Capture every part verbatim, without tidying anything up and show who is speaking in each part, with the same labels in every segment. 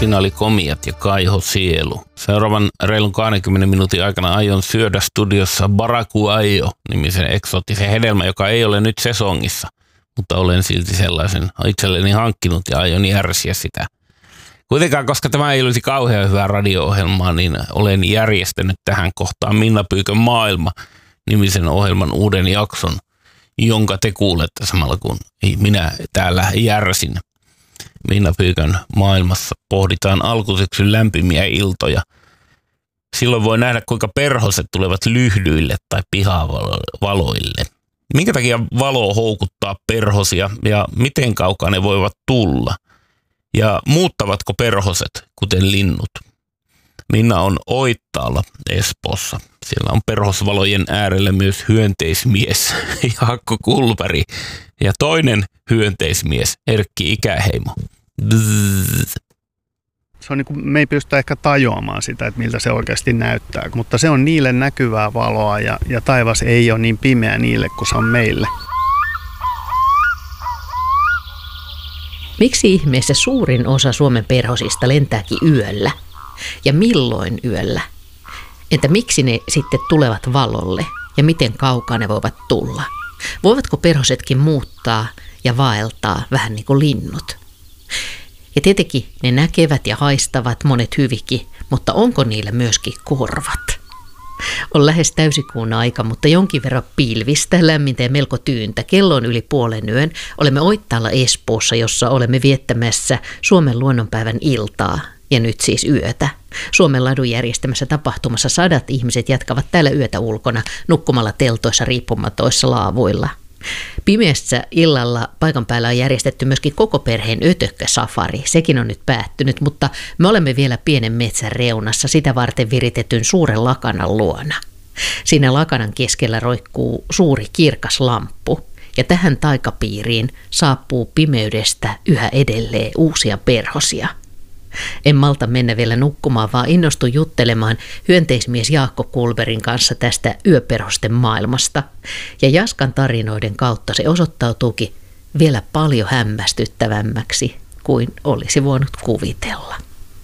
Speaker 1: Siinä oli Komiat ja Kaiho Sielu. Seuraavan reilun kaksikymmentä minuutin aikana aion syödä studiossa Barakuaio-nimisen eksoottisen hedelmä, joka ei ole nyt sesongissa, mutta olen silti sellaisen itselleni hankkinut ja aion järsiä sitä. Kuitenkaan, koska tämä ei olisi kauhean hyvää radio-ohjelmaa, niin olen järjestänyt tähän kohtaan Minna Pyykön maailma-nimisen ohjelman uuden jakson, jonka te kuulette samalla kun minä täällä järsin. Minna Pyykön maailmassa pohditaan alkusyksyn lämpimiä iltoja. Silloin voi nähdä, kuinka perhoset tulevat lyhdyille tai pihavaloille. Minkä takia valo houkuttaa perhosia ja miten kaukaa ne voivat tulla? Ja muuttavatko perhoset, kuten linnut? Minna on Oittaalla Espoossa. Siellä on perhosvalojen äärellä myös hyönteismies Jaakko Kulberg ja toinen hyönteismies Erkki Ikäheimo. Bzzz.
Speaker 2: Se on niin kuin, me ei pystytä ehkä tajuamaan sitä, että miltä se oikeasti näyttää, mutta se on niille näkyvää valoa ja, ja taivas ei ole niin pimeä niille kuin se on meille.
Speaker 3: Miksi ihmeessä suurin osa Suomen perhosista lentääkin yöllä? Ja milloin yöllä? Entä miksi ne sitten tulevat valolle? Ja miten kaukaa ne voivat tulla? Voivatko perhosetkin muuttaa ja vaeltaa vähän niin kuin linnut? Ja tietenkin ne näkevät ja haistavat monet hyvikin, mutta onko niillä myöskin korvat? On lähes täysikuun aika, mutta jonkin verran pilvistä, lämmintä ja melko tyyntä. Kello on yli puolen yön. Olemme Oittaalla Espoossa, jossa olemme viettämässä Suomen luonnonpäivän iltaa. Ja nyt siis yötä. Suomen ladun järjestämässä tapahtumassa sadat ihmiset jatkavat täällä yötä ulkona, nukkumalla teltoissa riippumatoissa laavuilla. Pimeässä illalla paikan päällä on järjestetty myöskin koko perheen ötökkäsafari. Sekin on nyt päättynyt, mutta me olemme vielä pienen metsän reunassa sitä varten viritetyn suuren lakanan luona. Siinä lakanan keskellä roikkuu suuri kirkas lamppu ja tähän taikapiiriin saapuu pimeydestä yhä edelleen uusia perhosia. En malta mennä vielä nukkumaan, vaan innostun juttelemaan hyönteismies Jaakko Kulbergin kanssa tästä yöperhosten maailmasta. Ja Jaskan tarinoiden kautta se osoittautuukin vielä paljon hämmästyttävämmäksi kuin olisi voinut kuvitella.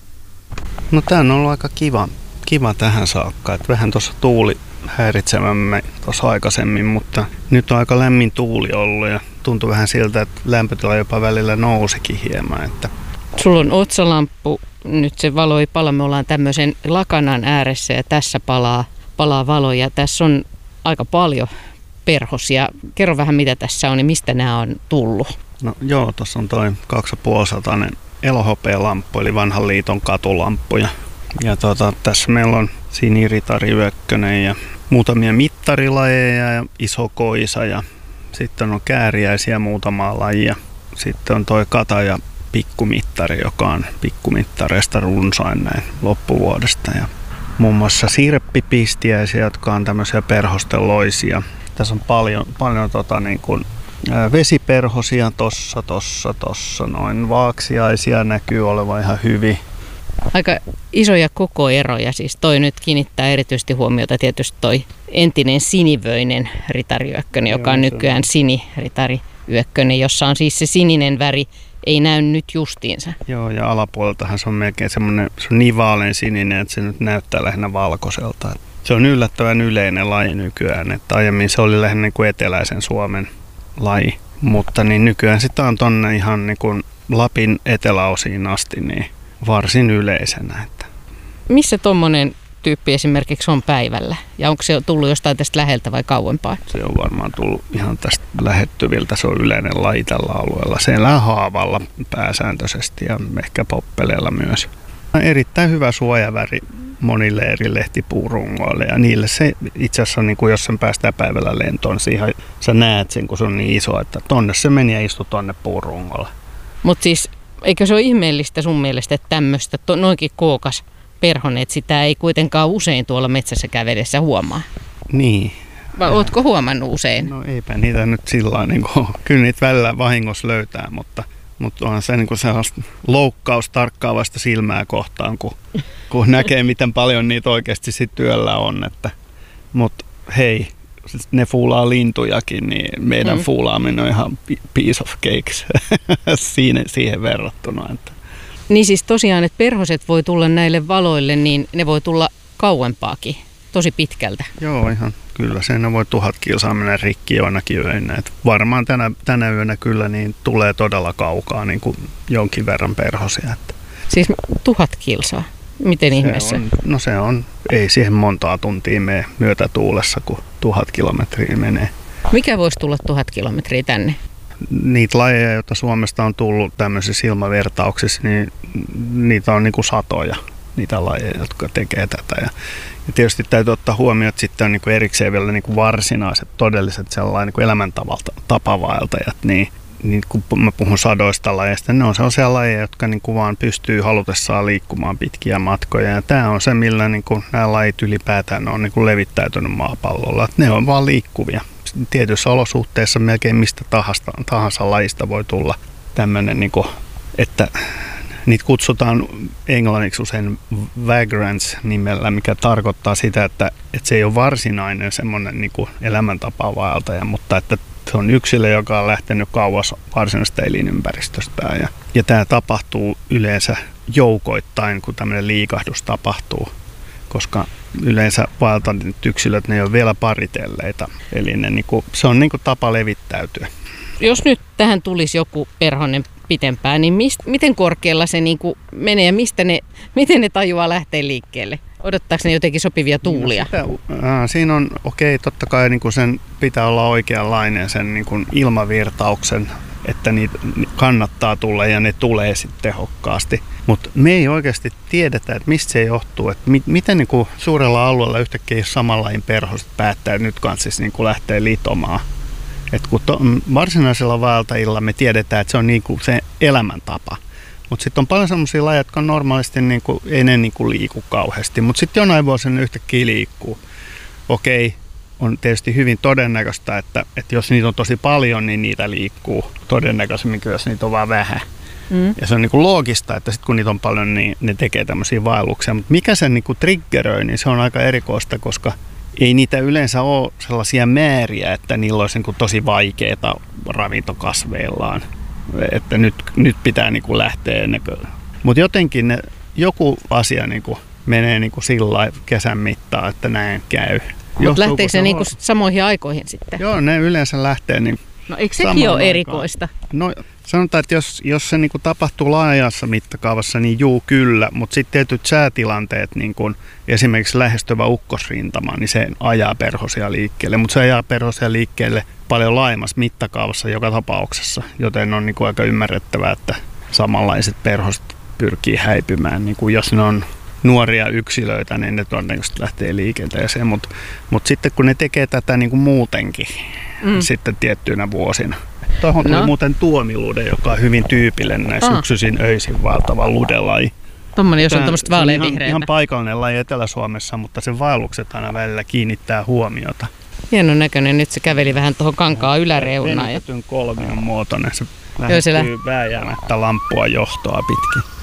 Speaker 2: No tämä on ollut aika kiva, kiva tähän saakka. Että vähän tuossa tuuli häiritsemämme tuossa aikaisemmin, mutta nyt on aika lämmin tuuli ollut ja tuntuu vähän siltä, että lämpötila jopa välillä nousikin hieman, että
Speaker 4: sulla on otsalamppu, nyt se valo ei pala, me ollaan tämmöisen lakanan ääressä ja tässä palaa, palaa valo ja tässä on aika paljon perhosia. Kerro vähän mitä tässä on ja mistä nämä on tullut.
Speaker 2: No joo, tuossa on toi kaksisataaviisikymmentänen elohopealamppu eli vanhan liiton katulamppu ja, ja tota, tässä meillä on siniritari Yökkönen ja muutamia mittarilajeja ja iso koisa ja sitten on kääriäisiä muutamaa lajia. Sitten on toi kata ja pikkumittari, joka on pikkumittareista runsain näin loppuvuodesta. Ja muun muassa sirppipistiäisiä, jotka on tämmöisiä perhosteloisia. Tässä on paljon, paljon tota, niin kuin, ää, vesiperhosia tossa, tossa, tossa. Noin vaaksiaisia näkyy olevan ihan hyvin.
Speaker 4: Aika isoja kokoeroja. Siis toi nyt kiinnittää erityisesti huomiota tietysti toi entinen sinivöinen ritari Yökkönen, joka on nykyään siniritari Yökkönen, jossa on siis se sininen väri. Ei näy nyt justiinsa.
Speaker 2: Joo, ja alapuoleltahan se on melkein semmoinen, se on niin vaalean sininen, että se nyt näyttää lähinnä valkoiselta. Se on yllättävän yleinen laji nykyään, että aiemmin se oli lähinnä niin kuin eteläisen Suomen laji. Mutta niin nykyään sitä on tonne ihan niin kuin Lapin eteläosiin asti niin varsin yleisenä. Että.
Speaker 4: Missä tommonen tyyppi esimerkiksi on päivällä? Ja onko se tullut jostain tästä läheltä vai kauempaa?
Speaker 2: Se on varmaan tullut ihan tästä lähettyviltä. Se on yleinen laji tällä alueella. Se elää haavalla pääsääntöisesti ja ehkä poppeleella myös. Erittäin hyvä suojaväri monille eri lehtipuurungoille ja niille se itse asiassa, niin kuin jos sen päästään päivällä lentoon, siihen, sä näet sen, kun se on niin iso, että tonne se meni ja istui tonne puurungolle.
Speaker 4: Mutta siis eikö se ole ihmeellistä sun mielestä, että tämmöistä noinkin kookas perhonen, että sitä ei kuitenkaan usein tuolla metsässä kävedessä huomaa?
Speaker 2: Niin.
Speaker 4: Vai ootko huomannut usein?
Speaker 2: No eipä niitä nyt sillä niin kuin, kyllä niitä välillä vahingossa löytää, mutta, mutta onhan se niin kuin sellaista loukkaus tarkkaavasta silmää kohtaan, kun, kun näkee, miten paljon niitä oikeasti sit työllä on. Että, mutta hei, ne fuulaa lintujakin, niin meidän mm. fuulaaminen on ihan piece of cakes siinä, siihen verrattuna. Että.
Speaker 4: Niin siis tosiaan, että perhoset voi tulla näille valoille, niin ne voi tulla kauempaakin, tosi pitkältä.
Speaker 2: Joo, ihan kyllä. Siinä voi tuhat kilsaa mennä rikki joinakin öinä. Et varmaan tänä, tänä yönä kyllä niin tulee todella kaukaa niin kuin jonkin verran perhosia. Että
Speaker 4: Siis tuhat kilsaa? Miten
Speaker 2: se
Speaker 4: ihmeessä?
Speaker 2: on, no se on, ei siihen montaa tuntia mene myötätuulessa, kun tuhat kilometriä menee.
Speaker 4: Mikä voisi tulla tuhat kilometriä tänne?
Speaker 2: Niitä lajeja, joita Suomesta on tullut tämmöisissä ilmavertauksissa, niin niitä on niin kuin satoja, niitä lajeja, jotka tekee tätä. Ja, ja tietysti täytyy ottaa huomioon, että sitten on niin kuin erikseen vielä niin kuin varsinaiset, todelliset sellainen niin kuin elämäntapavaeltajat, niin, niin kun mä puhun sadoista lajeista, ne on sellaisia lajeja, jotka niin kuin vaan pystyy halutessaan liikkumaan pitkiä matkoja. Ja tämä on se, millä niin kuin nämä lajit ylipäätään on niin kuin levittäytynyt maapallolla. Että ne on vaan liikkuvia. Tietyissä olosuhteissa melkein mistä tahansa, tahansa lajista voi tulla tämmöinen, niin kuin, että niitä kutsutaan englanniksi usein vagrants nimellä, mikä tarkoittaa sitä, että, että se ei ole varsinainen semmoinen niin kuin elämäntapavaeltaja, mutta että se on yksilö, joka on lähtenyt kauas varsinaisesta elinympäristöstään. Ja, ja tämä tapahtuu yleensä joukoittain, kun tämmöinen liikahdus tapahtuu, koska yleensä vaeltaneet yksilöt, ne ei ole vielä paritelleita. Eli ne, niin kuin, se on niin kuin tapa levittäytyä.
Speaker 4: Jos nyt tähän tulisi joku perhonen pitempään, niin mist, miten korkealla se niin kuin menee ja mistä ne, miten ne tajuaa lähteä liikkeelle? Odottaako ne jotenkin sopivia tuulia?
Speaker 2: No sitä, äh, siinä on, okei, okay, totta kai niin kuin sen pitää olla oikeanlainen sen niin kuin ilmavirtauksen, että niitä kannattaa tulla ja ne tulee sitten tehokkaasti. Mutta me ei oikeasti tiedetä, että mistä se johtuu, että mi- miten niin kuin suurella alueella yhtäkkiä samanlain perhoset päättää nyt kanssa siis niin kuin lähtee litomaan. Et kun to, varsinaisella vaeltajilla me tiedetään, että se on niin kuin se elämäntapa. Mutta sitten on paljon sellaisia lajeja, jotka normaalisti niin kuin, ei ne niin kuin liiku kauheasti, mutta sitten jonain vuosina yhtäkkiä liikkuu. Okei, on tietysti hyvin todennäköistä, että, että jos niitä on tosi paljon, niin niitä liikkuu todennäköisemmin, jos niitä on vaan vähän. Mm. Ja se on niin kuin loogista, että sitten kun niitä on paljon, niin ne tekee tämmöisiä vaelluksia. Mutta mikä sen niin kuin triggeröi, niin se on aika erikoista, koska ei niitä yleensä ole sellaisia määriä, että niillä olisi niin kuin tosi vaikeaa ravintokasveillaan. Että nyt, nyt pitää niin kuin lähteä ennen kuin. Mutta jotenkin ne, joku asia niin kuin menee niin kuin sillä kesän mittaan, että näin käy.
Speaker 4: Mutta lähteekö se niinku samoihin aikoihin sitten?
Speaker 2: Joo, ne yleensä lähtee niin.
Speaker 4: No eikö sekin ole erikoista?
Speaker 2: No sanotaan, että jos, jos se niinku tapahtuu laajassa mittakaavassa, niin juu kyllä, mutta sitten tietyt säätilanteet, niin kun esimerkiksi lähestyvä ukkosrintama, niin se ajaa perhosia liikkeelle, mutta se ajaa perhosia liikkeelle paljon laajemmassa mittakaavassa joka tapauksessa, joten on niinku aika ymmärrettävää, että samanlaiset perhoset pyrkii häipymään, niin kuin jos ne on nuoria yksilöitä, niin ne todennäköisesti lähtee liikenteeseen, mutta mut sitten kun ne tekee tätä niin kuin muutenkin, mm. sitten tiettyinä vuosina. Tuohon tuli no. muuten tuomilude, joka on hyvin tyypillinen näissä yksyisin öisin vaeltava ludelaji.
Speaker 4: Tuommoinen, jos on tämmöistä vaaleanvihreätä.
Speaker 2: Ihan, ihan paikallinen laji Etelä-Suomessa, mutta sen vaellukset aina välillä kiinnittää huomiota.
Speaker 4: Hienon näköinen. Nyt se käveli vähän tuohon kankaan yläreunaan.
Speaker 2: Venytetyn kolmion muotoinen. Se lähestyy vääjäämättä lamppua johtoa pitkin.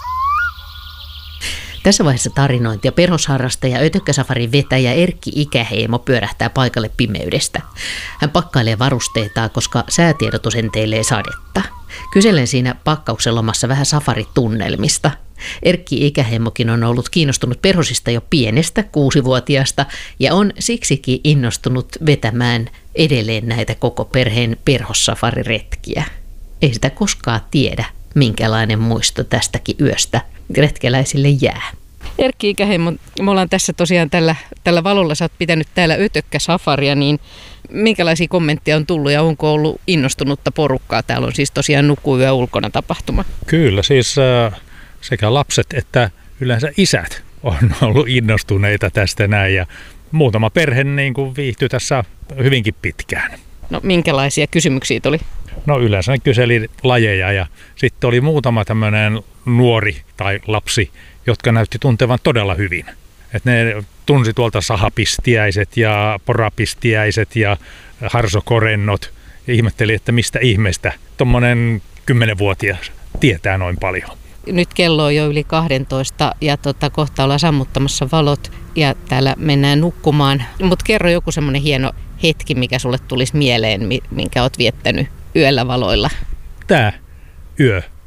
Speaker 3: Tässä vaiheessa tarinointia perhosharrastaja Ötökkäsafarin vetäjä Erkki Ikäheimo pyörähtää paikalle pimeydestä. Hän pakkailee varusteitaan, koska säätiedotus enteilee sadetta. Kyselen siinä pakkauksen lomassa vähän safaritunnelmista. Erkki Ikäheimokin on ollut kiinnostunut perhosista jo pienestä kuusivuotiaasta ja on siksikin innostunut vetämään edelleen näitä koko perheen perhossafariretkiä. Ei sitä koskaan tiedä, minkälainen muisto tästäkin yöstä retkeläisille jää.
Speaker 4: Erkki Ikäheimo, me ollaan tässä tosiaan tällä, tällä valolla, sä oot pitänyt täällä Ötökkäsafaria, niin minkälaisia kommentteja on tullut ja onko ollut innostunutta porukkaa? Täällä on siis tosiaan nukkuyö ulkona tapahtuma.
Speaker 5: Kyllä, siis äh, sekä lapset että yleensä isät on ollut innostuneita tästä näin ja muutama perhe niin kuin viihtyi tässä hyvinkin pitkään.
Speaker 4: No minkälaisia kysymyksiä tuli?
Speaker 5: No yleensä ne kyseli lajeja ja sitten oli muutama tämmöinen nuori tai lapsi, jotka näytti tuntevan todella hyvin. Et ne tunsi tuolta sahapistiäiset ja porapistiäiset ja harsokorennot ja ihmetteli, että mistä ihmeestä tuommoinen kymmenvuotias tietää noin paljon.
Speaker 4: Nyt kello on jo yli kahdentoista ja tota, kohta ollaan sammuttamassa valot ja täällä mennään nukkumaan. Mutta kerro joku semmoinen hieno hetki, mikä sulle tulisi mieleen, minkä oot viettänyt yöllä valoilla.
Speaker 5: Tämä yö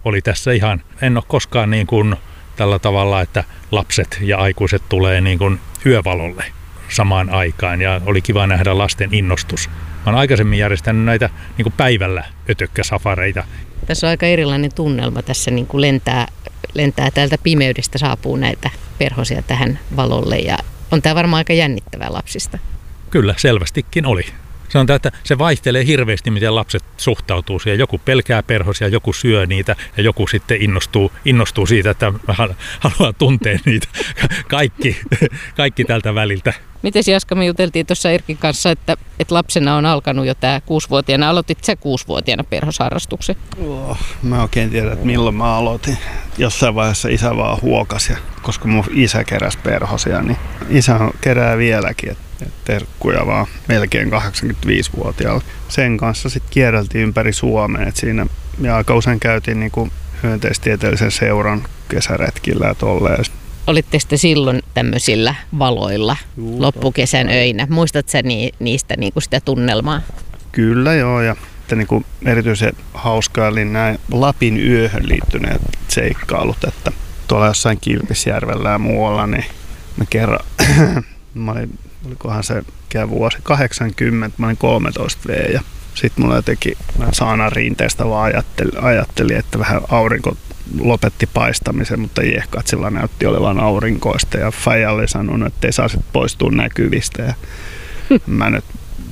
Speaker 5: oli tässä ihan, en ole koskaan niin kuin tällä tavalla, että lapset ja aikuiset tulee niin kuin yövalolle samaan aikaan ja oli kiva nähdä lasten innostus. Mä oon aikaisemmin järjestänyt näitä niin kuin päivällä ötökkäsafareita.
Speaker 4: Tässä on aika erilainen tunnelma. Tässä niin kuin lentää, lentää täältä pimeydestä, saapuu näitä perhosia tähän valolle ja on tämä varmaan aika jännittävää lapsista.
Speaker 5: Kyllä, selvästikin oli. Sanotaan, että se vaihtelee hirveästi, miten lapset suhtautuu siihen. Joku pelkää perhosia, joku syö niitä ja joku sitten innostuu, innostuu siitä, että haluaa tuntea niitä. Kaikki, kaikki tältä väliltä.
Speaker 4: Miten Jaska, me juteltiin tuossa Erkin kanssa, että, että lapsena on alkanut jo tämä kuusivuotiaana. Aloitit sä kuusivuotiaana perhosharrastuksen?
Speaker 2: Oh, mä oikein tiedän, että milloin mä aloitin. Jossain vaiheessa isä vaan huokasi, koska mun isä keräsi perhosia, niin isä kerää vieläkin. Terkkuja vaan melkein kahdeksankymmentäviisivuotiaalla. Sen kanssa sitten kierreltiin ympäri Suomea. Et siinä ja aika usein käytiin niinku hyönteistieteellisen seuran kesäretkillä ja tolleen.
Speaker 4: Olitte sitten silloin tämmöisillä valoilla Juu, loppukesän totta. öinä? Muistatko sä niistä niinku sitä tunnelmaa?
Speaker 2: Kyllä joo, ja niinku erityisen hauskaa oli nämä Lapin yöhön liittyneet seikkailut, että tuolla jossain Kilpisjärvellä ja muualla, niin mä kerran, mä olin, olikohan se vuosi kahdeksankymmentä, mä olin kolmetoista vuotias ja sitten mulla jotenkin saanan rinteestä vaan ajattelin, ajattelin, että vähän aurinko lopetti paistamisen, mutta Jehkatsilla näytti olevan aurinkoista ja Faija oli sanonut, että ei saa sit poistua näkyvistä ja mä nyt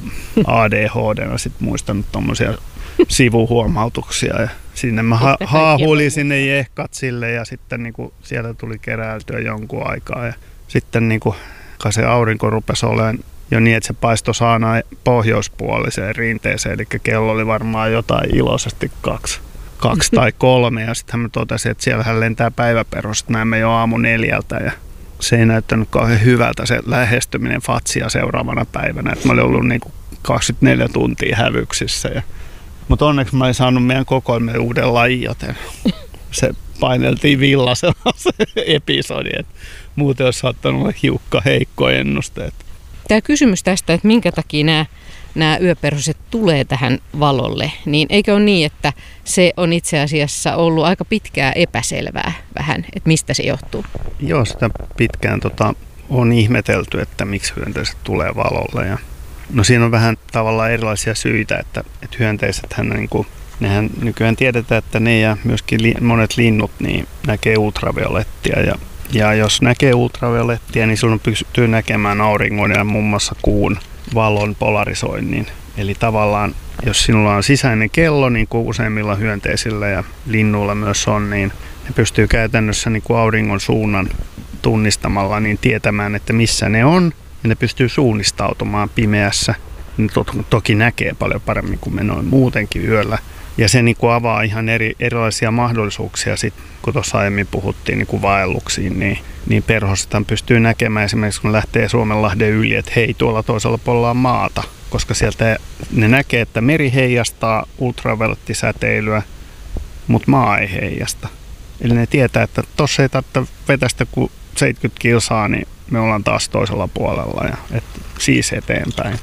Speaker 2: A D H D:na sit muistanut tommosia sivuhuomautuksia ja sinne mä ha- haahuilin sinne Jehkatsille ja sitten niinku sieltä tuli keräiltyä jonkun aikaa ja sitten niinku se aurinko rupesi olemaan jo niin, että se paistoi saanaan pohjoispuoliseen rinteeseen, eli kello oli varmaan jotain iloisesti kaksi, kaksi tai kolme, ja sitten mä totesin, että siellähän lentää päiväperhoset, näemme jo aamu neljältä, ja se ei näyttänyt kauhean hyvältä se lähestyminen Fatsia seuraavana päivänä, että mä olin ollut niin kuin kaksikymmentäneljä tuntia hävyksissä, ja, mutta onneksi mä olin saanut meidän kokoelmeen uuden lajin, joten se paineltiin villasella se episodi, että muuten olisi saattanut olla hiukka heikko ennusteet.
Speaker 4: Tämä kysymys tästä, että minkä takia nämä, nämä yöperhoset tulee tähän valolle, niin eikö ole niin, että se on itse asiassa ollut aika pitkään epäselvää vähän, että mistä se johtuu?
Speaker 2: Joo, sitä pitkään tota, on ihmetelty, että miksi hyönteiset tulee valolle. Ja, no siinä on vähän tavallaan erilaisia syitä, että, että hyönteisethän niin kuin, nehän nykyään tiedetään, että ne ja myöskin li, monet linnut niin näkee ultraviolettia ja Ja jos näkee ultraviolettia, niin silloin pystyy näkemään auringon ja muun muassa kuun valon polarisoinnin. Eli tavallaan, jos sinulla on sisäinen kello, niin kuin useimmilla hyönteisillä ja linnuilla myös on, niin ne pystyy käytännössä niin kuin auringon suunnan tunnistamalla niin tietämään, että missä ne on. Ja ne pystyy suunnistautumaan pimeässä. Ne to- toki näkee paljon paremmin kuin me noin muutenkin yöllä. Ja se niin kuin avaa ihan eri, erilaisia mahdollisuuksia, sit, kun tuossa aiemmin puhuttiin niin kuin vaelluksiin, niin, niin perhosethan pystyy näkemään esimerkiksi, kun lähtee Suomenlahden yli, että hei, tuolla toisella puolella on maata, koska sieltä ne näkee, että meri heijastaa ultraviolettisäteilyä, mutta maa ei heijasta. Eli ne tietää, että tuossa ei tarvitse vetästä kuin seitsemänkymmentä kilsaa, niin me ollaan taas toisella puolella, ja että siis eteenpäin.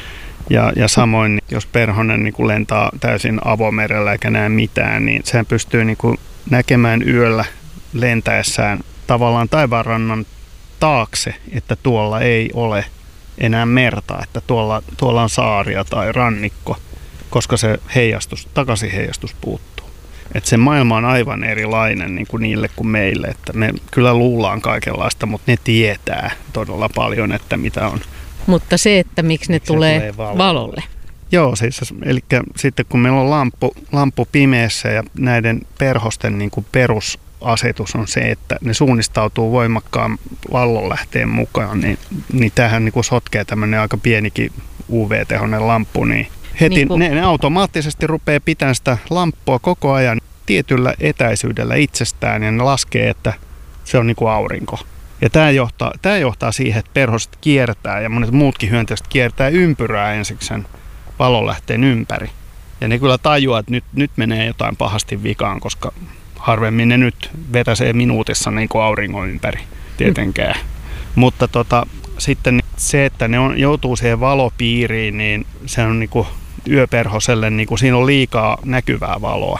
Speaker 2: Ja, ja samoin, jos perhonen niin kuin lentää täysin avomerellä eikä näe mitään, niin sehän pystyy niin kuin näkemään yöllä lentäessään tavallaan taivaanrannan taakse, että tuolla ei ole enää merta, että tuolla, tuolla on saaria tai rannikko, koska se heijastus, takaisin heijastus puuttuu. Että se maailma on aivan erilainen niin kuin niille kuin meille, että me kyllä luullaan kaikenlaista, mutta ne tietää todella paljon, että mitä on.
Speaker 4: Mutta se, että miksi ne tulee, tulee valolle. valolle.
Speaker 2: Joo, siis, eli sitten kun meillä on lamppu, lamppu pimeässä ja näiden perhosten niin kuin perusasetus on se, että ne suunnistautuu voimakkaan vallonlähteen mukaan, niin, niin tämähän niin kuin sotkee tämmöinen aika pienikin U V-tehoinen lamppu, niin heti niin kuin ne, ne automaattisesti rupeaa pitämään sitä lamppua koko ajan tietyllä etäisyydellä itsestään ja ne laskee, että se on niin kuin aurinko. Ja tämä johtaa, tämä johtaa siihen, että perhoset kiertää ja monet muutkin hyönteiset kiertää ympyrää ensiksi sen valonlähteen ympäri. Ja ne kyllä tajuaa, että nyt, nyt menee jotain pahasti vikaan, koska harvemmin ne nyt vetäsee minuutissa niin kuin auringon ympäri tietenkään. Mm. Mutta tota, sitten se, että ne on, joutuu siihen valopiiriin, niin se on niin kuin yöperhoselle, niin kuin siinä on liikaa näkyvää valoa.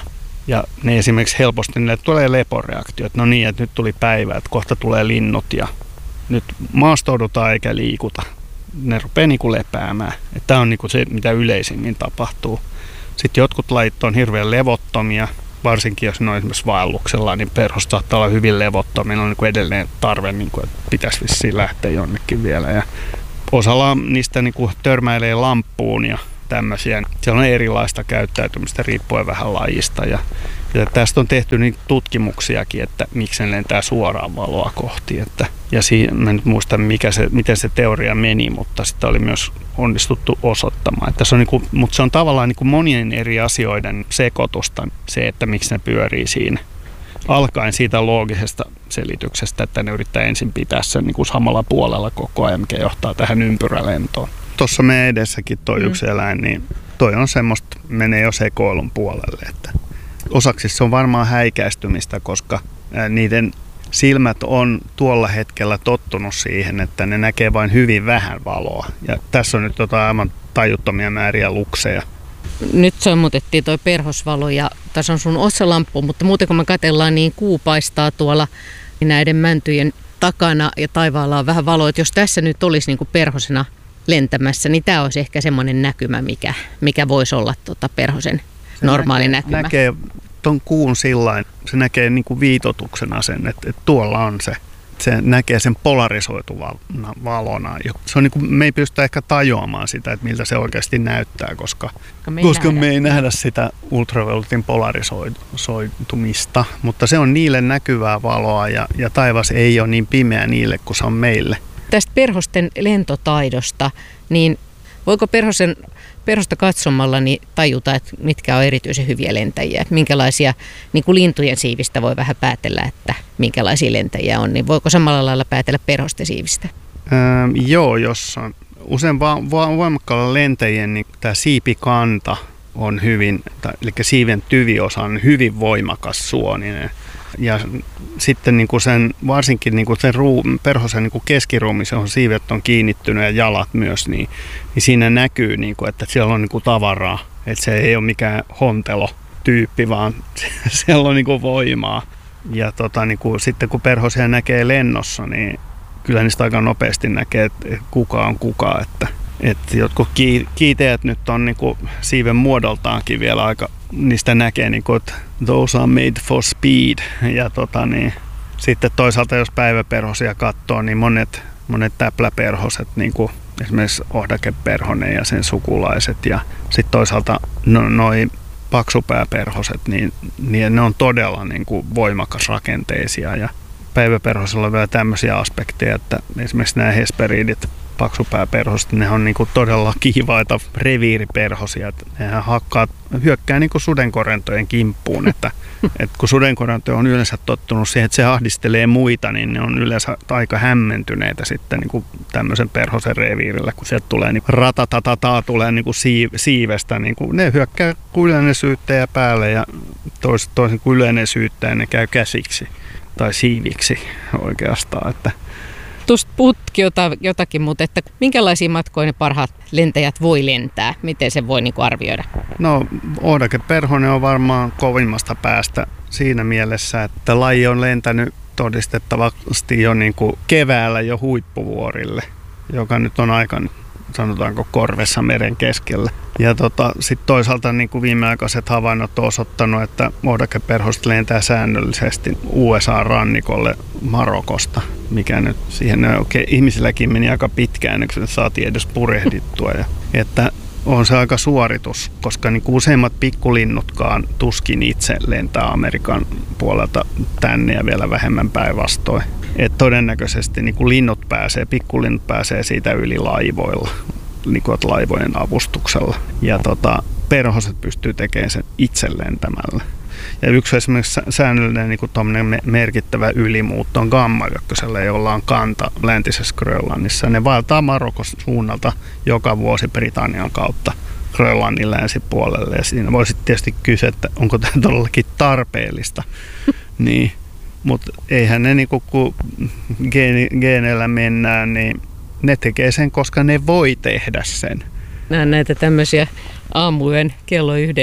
Speaker 2: Ja ne esimerkiksi helposti niille tulee leporeaktio, että no niin, että nyt tuli päivä, että kohta tulee linnut ja nyt maastoudutaan eikä liikuta. Ne rupeaa niin kuin lepäämään. Tämä on niin kuin se, mitä yleisimmin tapahtuu. Sitten jotkut lajit on hirveän levottomia, varsinkin jos ne on esimerkiksi vaelluksella, niin perhosta saattaa olla hyvin levottomia. Meillä on niin kuin edelleen tarve, niin kuin, että pitäisi vissiin lähteä jonnekin vielä. Ja osalla niistä niin kuin törmäilee lamppuun ja tämmöisiä. Siellä on erilaista käyttäytymistä riippuen vähän lajista. Ja, ja tästä on tehty niin tutkimuksiakin, että miksi ne lentää suoraan valoa kohti. Että, ja siinä, mä nyt muistan, mikä se, miten se teoria meni, mutta sitä oli myös onnistuttu osoittamaan. Että se on niin kuin, mutta se on tavallaan niin kuin monien eri asioiden sekoitusta se, että miksi ne pyörii siinä. Alkaen siitä loogisesta selityksestä, että ne yrittää ensin pitää sen niin kuin samalla puolella koko ajan, mikä johtaa tähän ympyrälentoon. Tuossa meidän edessäkin toi mm. yksi eläin, niin toi on semmoista, menee jo sekoilun puolelle. Että osaksi se on varmaan häikäistymistä, koska niiden silmät on tuolla hetkellä tottunut siihen, että ne näkee vain hyvin vähän valoa. Ja tässä on nyt jotain aivan tajuttomia määriä lukseja.
Speaker 4: Nyt sammutettiin toi perhosvalo ja tässä on sun otsalamppu, mutta muuten kun me katsellaan, niin kuu paistaa tuolla näiden mäntyjen takana ja taivaalla on vähän valoa. Jos tässä nyt olisi niin kuin perhosena lentämässä, niin tämä olisi ehkä semmoinen näkymä, mikä, mikä voisi olla tuota perhosen normaali
Speaker 2: näkee,
Speaker 4: näkymä.
Speaker 2: Näkee tuon kuun sillain, se näkee niin kuin viitotuksena sen, että, että tuolla on se. Se näkee sen polarisoituvan valona. Se on niin kuin, me ei pystytä ehkä tajuamaan sitä, että miltä se oikeasti näyttää, koska me ei, koska nähdä. me ei nähdä sitä ultravioletin polarisoitumista. Mutta se on niille näkyvää valoa ja, ja taivas ei ole niin pimeä niille kuin se on meille.
Speaker 4: Tästä perhosten lentotaidosta, niin voiko perhosen, perhosta katsomalla niin tajuta, että mitkä on erityisen hyviä lentäjiä? Että minkälaisia, niin kuin lintujen siivistä voi vähän päätellä, että minkälaisia lentäjiä on, niin voiko samalla lailla päätellä perhosten siivistä?
Speaker 2: Öö, joo, jos on usein va- va- voimakkaalla lentäjien, niin tämä siipikanta on hyvin, tai, eli siiven tyviosa on hyvin voimakas suoninen. Ja sitten niin kuin sen, varsinkin niin kuin sen ruu, perhosen niin kuin keskiruumi, johon siivet on kiinnittynyt ja jalat myös, niin, niin siinä näkyy, niin kuin, että siellä on niin kuin tavaraa. Että se ei ole mikään hontelo-tyyppi, vaan siellä on niin kuin voimaa. Ja tota, niin kuin, sitten kun perhosia näkee lennossa, niin kyllä niistä aika nopeasti näkee, että kuka on kuka. Että, että jotkut kiiteät nyt on niin kuin siiven muodoltaankin vielä aika, niistä näkee, niin kuin, että those are made for speed. Ja tota, niin, sitten toisaalta jos päiväperhosia katsoo, niin monet, monet täpläperhoset, niin kuin esimerkiksi ohdakeperhonen ja sen sukulaiset, ja sitten toisaalta no, noi paksupääperhoset, niin, niin ne on todella niin kuin voimakas rakenteisia. Ja päiväperhosella on vielä tämmöisiä aspekteja, että esimerkiksi nämä hesperiidit, paksupääperhoset, ne on niinku todella kiivaita reviiriperhosia. Nehän hakkaa, hyökkää niinku sudenkorentojen kimppuun. Että, et kun sudenkorento on yleensä tottunut siihen, että se ahdistelee muita, niin ne on yleensä aika hämmentyneitä sitten niinku tämmöisen perhosen reviirillä. Kun sieltä tulee niinku ratatatataa, tulee niinku siivestä, niinku, ne hyökkää kuin yleinen syyttäjä päälle ja toisin, toisin kuin yleinen syyttäjä ne käy käsiksi tai siiviksi oikeastaan. Että
Speaker 4: tuosta puhutkin jotakin, mutta että minkälaisia matkoja ne parhaat lentäjät voi lentää? Miten se voi niinku arvioida?
Speaker 2: No, ohdakeperhonen on varmaan kovimmasta päästä siinä mielessä, että laji on lentänyt todistettavasti jo niinku keväällä jo huippuvuorille, joka nyt on aika, sanotaanko, korvessa meren keskellä. Ja tota, sitten toisaalta niin kuin viimeaikaiset havainnot on osoittanut, että ohdakeperhoset lentää säännöllisesti U S A-rannikolle Marokosta, mikä nyt siihen okay, ihmisilläkin meni aika pitkään, että saatiin edes purehdittua. Ja, että on se aika suoritus, koska niin kuin useimmat pikkulinnutkaan tuskin itse lentää Amerikan puolelta tänne ja vielä vähemmän päinvastoin. Et todennäköisesti niin kuin linnut pääsee, pikkulinnut pääsee siitä yli laivoilla, niin kuin laivojen avustuksella. Ja tota, perhoset pystyy tekemään sen itse lentämällä. Ja yksi esimerkiksi säännöllinen niin kuin merkittävä ylimuutto on gammajökkösellä, jolla on kanta läntisessä Grönlannissa. Ne vaeltaa Marokon suunnalta joka vuosi Britannian kautta Grönlannin länsipuolelle. Ja siinä voisi tietysti kysyä, että onko tämä todellakin tarpeellista. Niin. Mutta eihän ne, niinku, kun geeneillä mennään, niin ne tekee sen, koska ne voi tehdä sen.
Speaker 4: Näen näitä tämmöisiä aamuyön kello yhden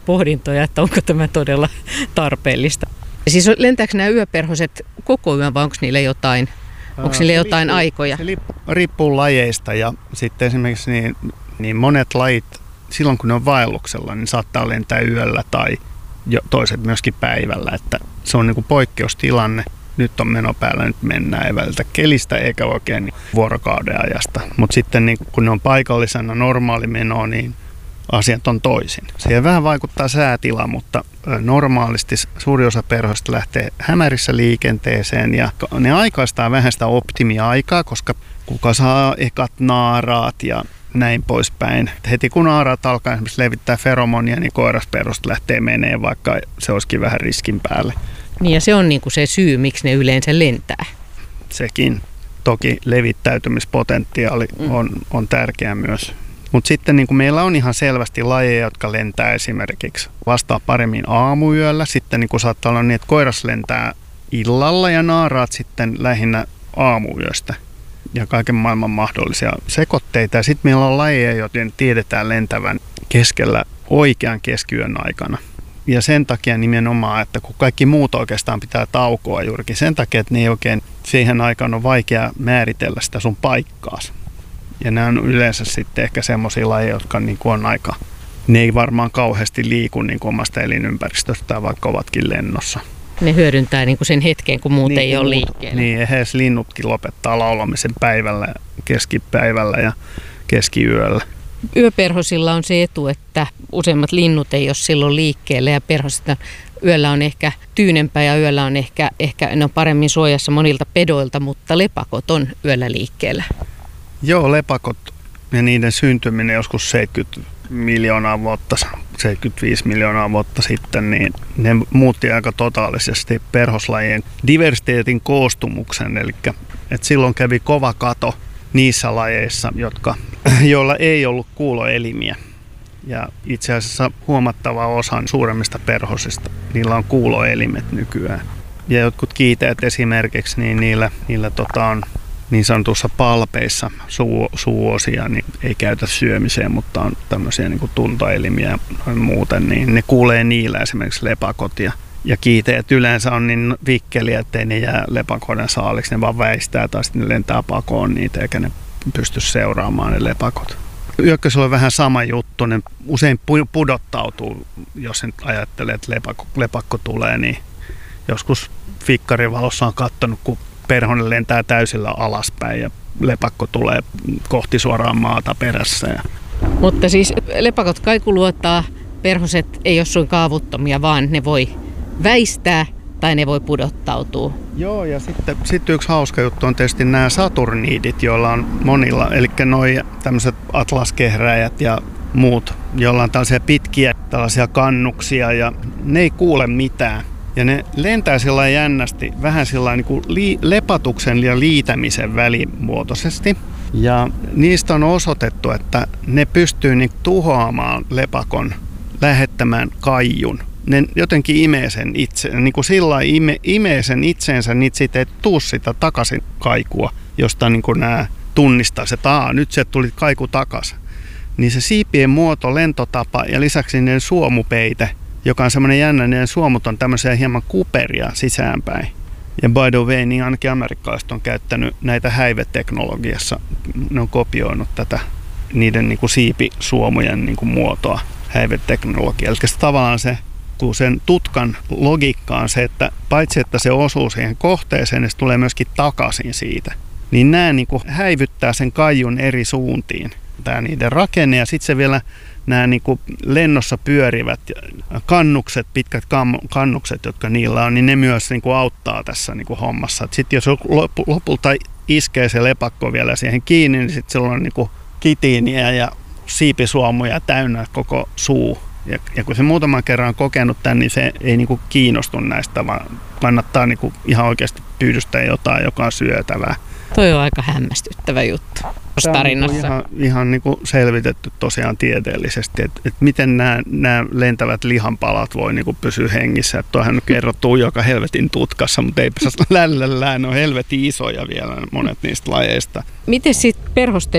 Speaker 4: pohdintoja, että onko tämä todella tarpeellista. Siis lentääkö nämä yöperhoset koko yön vai onko niillä jotain, onko niillä jotain
Speaker 2: riippuu,
Speaker 4: aikoja?
Speaker 2: Se riippuu lajeista ja sitten esimerkiksi niin, niin monet lajit, silloin kun ne on vaelluksella, niin saattaa lentää yöllä tai jo, toiset myöskin päivällä. Että se on niin kuin poikkeustilanne. Nyt on meno päällä, nyt mennään, ei välitä kelistä eikä oikein niin vuorokauden ajasta. Mutta sitten niin kun ne on paikallisena normaali meno, niin asiat on toisin. Siihen vähän vaikuttaa säätila, mutta normaalisti suuri osa perhoista lähtee hämärissä liikenteeseen ja ne aikaistaa vähän sitä optimiaikaa, koska kuka saa ekat naaraat ja näin poispäin. Heti kun naaraat alkaa esimerkiksi levittää feromonia, niin koirasperhosta lähtee menee, vaikka se olisikin vähän riskin päälle.
Speaker 4: Niin ja se on niin kuin se syy, miksi ne yleensä lentää.
Speaker 2: Sekin. Toki levittäytymispotentiaali on, on tärkeä myös. Mutta sitten niin meillä on ihan selvästi lajeja, jotka lentää esimerkiksi vastaa paremmin aamuyöllä. Sitten niin saattaa olla niin, että koiras lentää illalla ja naaraat sitten lähinnä aamuyöstä. Ja kaiken maailman mahdollisia sekoitteita. Ja sitten meillä on lajeja, joiden tiedetään lentävän keskellä oikean keskiyön aikana. Ja sen takia nimenomaan, että kun kaikki muut oikeastaan pitää taukoa juurikin sen takia, että ne ei oikein siihen aikaan on vaikea määritellä sitä sun paikkaasi. Ja nämä on yleensä sitten ehkä semmoisia lajeja, jotka niin kuin on aika, ne ei varmaan kauheasti liiku niin kuin omasta elinympäristöstä, vaikka ovatkin lennossa.
Speaker 4: Ne hyödyntää niin kuin sen hetken, kun muut
Speaker 2: niin,
Speaker 4: ei ole liikkeellä.
Speaker 2: Niin, ehes linnutkin lopettaa laulamisen päivällä, keskipäivällä ja keskiyöllä.
Speaker 4: Yöperhosilla on se etu, että useimmat linnut ei ole silloin liikkeellä ja perhosista yöllä on ehkä tyynempää ja yöllä on ehkä, ehkä ne on paremmin suojassa monilta pedoilta, mutta lepakot on yöllä liikkeellä.
Speaker 2: Joo, lepakot ja niiden syntyminen joskus seitsemänkymmentä miljoonaa vuotta, seitsemänkymmentäviisi miljoonaa vuotta sitten, niin ne muutti aika totaalisesti perhoslajien diversiteetin koostumuksen. Eli että silloin kävi kova kato niissä lajeissa, jotka, joilla ei ollut kuuloelimiä. Ja itse asiassa huomattava osa suuremmista perhosista, niillä on kuuloelimet nykyään. Ja jotkut kiiteet esimerkiksi, niin niillä, niillä tota on niin sanotussa palpeissa suu, suuosia, niin ei käytä syömiseen, mutta on tämmöisiä niin kuin tuntoelimiä ja muuten, niin ne kuulee niillä esimerkiksi lepakot. Ja, ja kiiteet yleensä on niin vikkeliä, ettei ne jää lepakoiden saaliksi, ne vaan väistää tai sitten ne lentää pakoon niitä, eikä ne pysty seuraamaan ne lepakot. Yökkösillä on vähän sama juttu, ne usein pudottautuu, jos sen ajattelee, että lepakko, lepakko tulee, niin joskus fikkarivalossa on katsonut, kun perhonen lentää täysillä alaspäin ja lepakko tulee kohti suoraan maata perässä. Ja
Speaker 4: mutta siis lepakot kaikuluottaa, perhoset ei ole suinkaan avuttomia, vaan ne voi väistää tai ne voi pudottautua.
Speaker 2: Joo, ja sitten, sitten yksi hauska juttu on tietysti nämä saturniidit, joilla on monilla, eli noi tämmöiset atlaskehräjät ja muut, joilla on tällaisia pitkiä tällaisia kannuksia ja ne ei kuule mitään. Ja ne lentää sillä jännästi, vähän sillä niin kuin li- lepatuksen ja liitämisen välimuotoisesti. Ja niistä on osoitettu, että ne pystyy niin tuhoamaan lepakon lähettämään kaijun. Ne jotenkin imee sen itse, niin kuin sillä ime, imee sen itseensä, niin siitä ei tuu sitä takaisin kaikua, josta niin kuin nämä tunnistaa, että Aa, nyt se tuli kaiku takaisin. Niin se siipien muoto, lentotapa ja lisäksi niiden suomupeite, joka on semmoinen jännä, niin suomut on tämmöisiä hieman kuperia sisäänpäin. Ja by the way, niin ainakin amerikkalaiset on käyttänyt näitä häiveteknologiassa. Ne on kopioinut tätä niiden niin kuin siipisuomujen niin kuin muotoa häiveteknologiaa. Eli tavallaan se, kun sen tutkan logiikka on se, että paitsi että se osuu siihen kohteeseen, niin se tulee myöskin takaisin siitä. Niin nämä niin kuin häivyttää sen kaijun eri suuntiin. Tämä niiden rakenne ja sitten se vielä nämä niin kuin lennossa pyörivät kannukset, pitkät kannukset, jotka niillä on, niin ne myös niin kuin auttaa tässä niin kuin hommassa. Sitten jos lopulta iskee se lepakko vielä siihen kiinni, niin sitten sillä on niin kuin kitiiniä ja siipisuomuja täynnä koko suu. Ja, ja kun se muutaman kerran on kokenut tämän, niin se ei niin kuin kiinnostu näistä, vaan kannattaa niin kuin ihan oikeasti pyydystää jotain, joka on syötävää.
Speaker 4: Toi on aika hämmästyttävä juttu tarinassa.
Speaker 2: Tämä on ihan, ihan niin kuin selvitetty tosiaan tieteellisesti, että, että miten nämä, nämä lentävät lihanpalat voi niin kuin pysyä hengissä. Että toihan nyt kerrottu joka helvetin tutkassa, mutta ei saa lällällään, ne on helvetin isoja vielä monet niistä lajeista.
Speaker 4: Miten sitten perhosten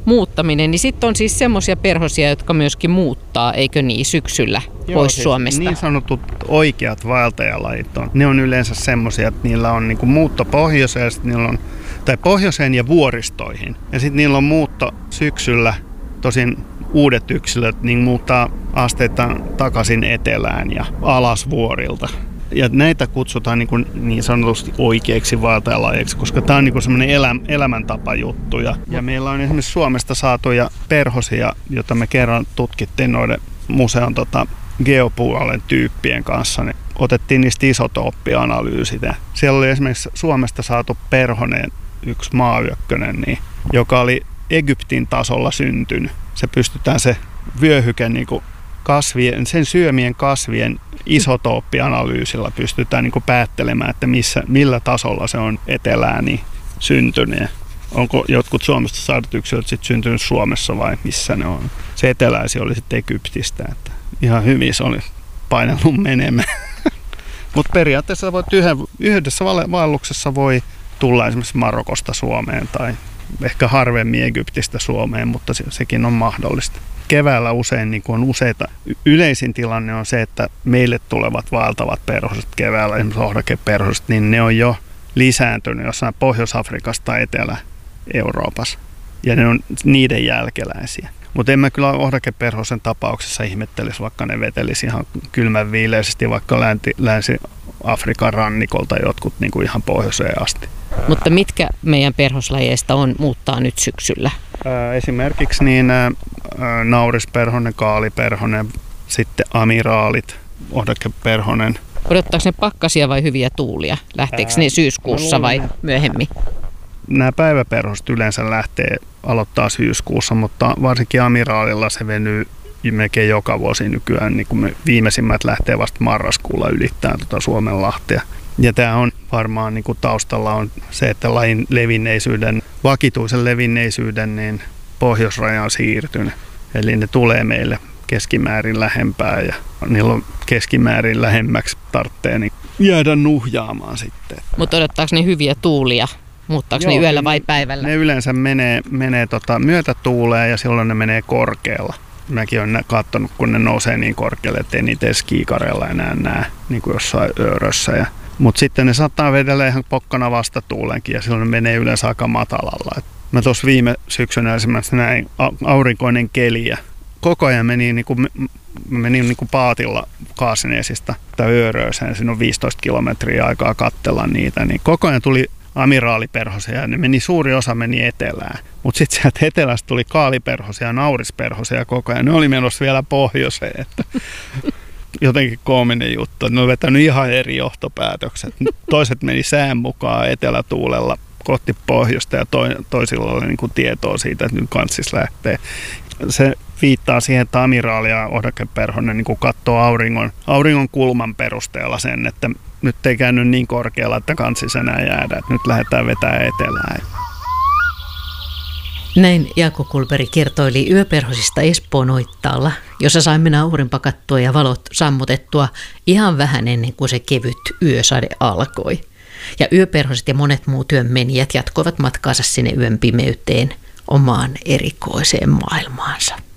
Speaker 4: muuttaminen, niin sitten on siis semmoisia perhosia, jotka myöskin muuttaa, eikö niin, syksyllä
Speaker 2: Joo,
Speaker 4: pois
Speaker 2: siis
Speaker 4: Suomesta.
Speaker 2: Niin sanotut oikeat vaeltajalajit on. Ne on yleensä semmoisia, että niillä on niinku muutto pohjoiseen, niillä on, tai pohjoiseen ja vuoristoihin. Ja sitten niillä on muutto syksyllä, tosin uudet yksilöt niin muuttaa asteittain takaisin etelään ja alas vuorilta. Ja näitä kutsutaan niin, kuin niin sanotusti oikeiksi vaeltajalajeiksi, koska tämä on niin semmoinen elä, elämäntapajuttu. Ja, ja meillä on esimerkiksi Suomesta saatuja perhosia, joita me kerran tutkittiin noiden museon tota, geopuolen tyyppien kanssa. Niin otettiin niistä isotooppianalyysit. Siellä oli esimerkiksi Suomesta saatu perhonen, yksi maayökkönen, niin, joka oli Egyptin tasolla syntynyt. Se pystytään se vyöhyke niin kuin kasvien, sen syömien kasvien isotooppianalyysillä pystytään niin kuin päättelemään, että missä, millä tasolla se on etelään niin syntynyt. Onko jotkut Suomesta saadut yksilöt sitten syntynyt Suomessa vai missä ne on. Se eteläisi oli sitten Egyptistä. Että ihan hyvin se oli painellut menemään. Mutta periaatteessa voit yhden, yhdessä vaelluksessa voi tulla esimerkiksi Marokosta Suomeen tai ehkä harvemmin Egyptistä Suomeen, mutta se, sekin on mahdollista. Keväällä usein niin on useita. Yleisin tilanne on se, että meille tulevat vaeltavat perhoset keväällä, esimerkiksi ohdakeperhoset, niin ne on jo lisääntynyt jossain Pohjois-Afrikassa tai Etelä-Euroopassa. Ja ne on niiden jälkeläisiä. Mutta en mä kyllä ohdakeperhosen tapauksessa ihmettelisi, vaikka ne vetelisi ihan kylmän viileisesti, vaikka länti, Länsi-Afrikan rannikolta jotkut niin kuin ihan pohjoiseen asti.
Speaker 4: Mutta mitkä meidän perhoslajeista on muuttaa nyt syksyllä?
Speaker 2: Esimerkiksi niin naurisperhonen, kaaliperhonen, sitten amiraalit, ohdakeperhonen.
Speaker 4: Odottaako ne pakkasia vai hyviä tuulia? Lähteekö ne syyskuussa vai myöhemmin?
Speaker 2: Nämä päiväperhoset yleensä lähtee aloittaa syyskuussa, mutta varsinkin amiraalilla se venyy melkein joka vuosi nykyään. Niin kuin me viimeisimmät lähtee vasta marraskuulla ylittämään tuota Suomenlahtea. Ja tämä on varmaan niin kuin taustalla on se, että lajin levinneisyyden, vakituisen levinneisyyden niin pohjoisraja on siirtynyt. Eli ne tulee meille keskimäärin lähempää ja niillä on keskimäärin lähemmäksi tarvitsee niin jäädä nuhjaamaan sitten.
Speaker 4: Mutta odottaako ne hyviä tuulia? Muuttaako
Speaker 2: Joo,
Speaker 4: ne yöllä
Speaker 2: ne,
Speaker 4: vai päivällä?
Speaker 2: Ne yleensä menee, menee tota myötätuuleen ja silloin ne menee korkealla. Mäkin olen katsonut, kun ne nousee niin korkealle, ettei niitä edes kiikareilla enää näe, niin kuin jossain öörössä. Ja mutta sitten ne saattaa vedellä ihan pokkana vastatuulenkin ja silloin ne menee yleensä aika matalalla. Et mä tuossa viime syksynä esimerkiksi näin aurinkoinen keli ja koko ajan meni, niin kuin, meni niin kuin paatilla Kaasineesista tai Öörööseen. Siinä on viisitoista kilometriä aikaa katsella niitä. Niin koko ajan tuli amiraaliperhosia ja ne meni, suuri osa meni etelään. Mutta sitten sieltä etelästä tuli kaaliperhosia ja naurisperhosia koko ajan. Ne oli menossa vielä pohjoiseen. Että jotenkin koominen juttu. Ne on vetänyt ihan eri johtopäätökset. Toiset meni sään mukaan etelätuulella kohti pohjoista ja toisilla oli niin kuin tietoa siitä, että nyt kanssis lähtee. Se viittaa siihen, että amiraali ja ohdakeperhonen niin kuin katsoo auringon, auringon kulman perusteella sen, että nyt ei käynyt niin korkealla, että kanssis enää jäädä. Että nyt lähdetään vetämään etelään.
Speaker 3: Näin Jaakko Kulberi kertoili yöperhosista Espoon Oittaalla, jossa saimme aurinpakattua ja valot sammutettua ihan vähän ennen kuin se kevyt yösade alkoi. Ja yöperhoset ja monet muut yönmenijät jatkoivat matkaansa sinne yön pimeyteen omaan erikoiseen maailmaansa.